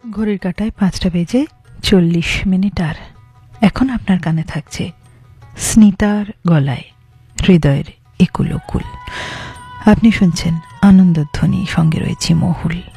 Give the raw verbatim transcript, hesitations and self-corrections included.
ঘড়ির কাঁটায় পাঁচটা বেজে চল্লিশ মিনিট। আর এখন আপনার কানে থাকছে স্নিতার গলায় হৃদয়ের একুল ওকুল। আপনি শুনছেন আনন্দধ্বনি, সঙ্গে রয়েছে মহুল।